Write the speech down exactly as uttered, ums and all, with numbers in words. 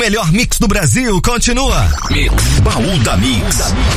melhor mix do Brasil continua. Mix, Baú da Mix.